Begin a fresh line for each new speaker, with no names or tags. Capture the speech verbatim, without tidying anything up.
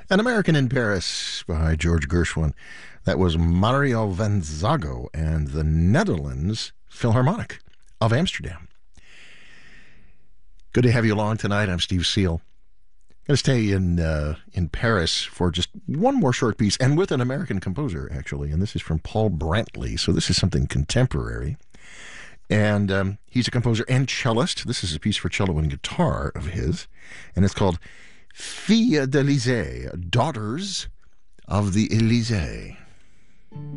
An American in Paris by George Gershwin. That was Mario van Zago and the Netherlands Philharmonic of Amsterdam. Good to have you along tonight. I'm Steve Seal. Going to stay in uh, in Paris for just one more short piece, and with an American composer, actually. And this is from Paul Brantley, so this is something contemporary. And um, he's a composer and cellist. This is a piece for cello and guitar of his, and it's called Filles d'Elysée, Daughters of the Elysee.